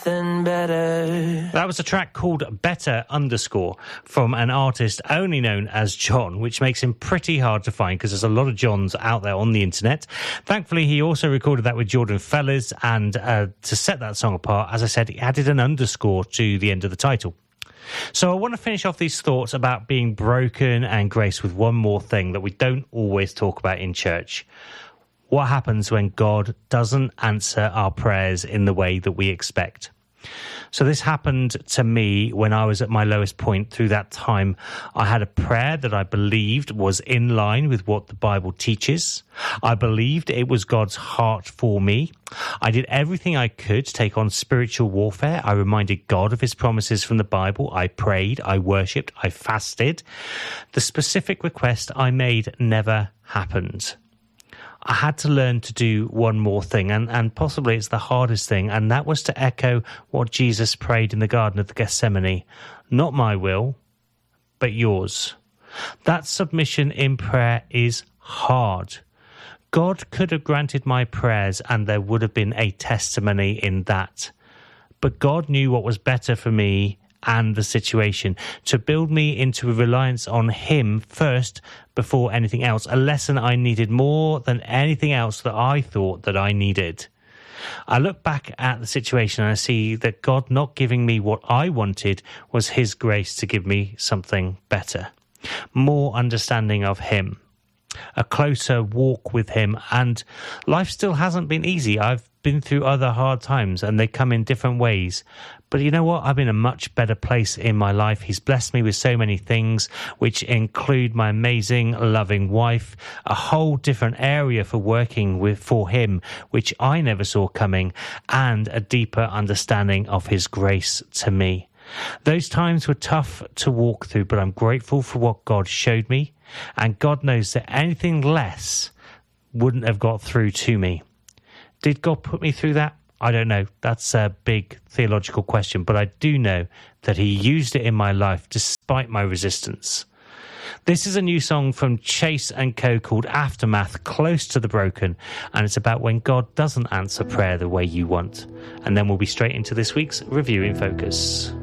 Then better. That was a track called Better _ from an artist only known as John, which makes him pretty hard to find because there's a lot of Johns out there on the internet. Thankfully, he also recorded that with Jordan Fellers, and to set that song apart, as I said, he added an underscore to the end of the title. So I want to finish off these thoughts about being broken and grace with one more thing that we don't always talk about in church. What happens when God doesn't answer our prayers in the way that we expect? So this happened to me when I was at my lowest point through that time. I had a prayer that I believed was in line with what the Bible teaches. I believed it was God's heart for me. I did everything I could to take on spiritual warfare. I reminded God of his promises from the Bible. I prayed, I worshipped, I fasted. The specific request I made never happened. I had to learn to do one more thing, and possibly it's the hardest thing, and that was to echo what Jesus prayed in the Garden of Gethsemane. Not my will, but yours. That submission in prayer is hard. God could have granted my prayers, and there would have been a testimony in that. But God knew what was better for me and the situation, to build me into a reliance on him first before anything else, a lesson I needed more than anything else that I thought that I needed. I look back at the situation and I see that God not giving me what I wanted was his grace to give me something better, more understanding of him, a closer walk with him. And life still hasn't been easy. I've been through other hard times and they come in different ways. But you know what? I'm in a much better place in my life. He's blessed me with so many things, which include my amazing, loving wife, a whole different area for working for him, which I never saw coming, and a deeper understanding of his grace to me. Those times were tough to walk through, but I'm grateful for what God showed me, and God knows that anything less wouldn't have got through to me. Did God put me through that? I don't know. That's a big theological question, but I do know that he used it in my life despite my resistance. This is a new song from Chase and Co called Aftermath, Close to the Broken, and it's about when God doesn't answer prayer the way you want. And then we'll be straight into this week's Review in Focus.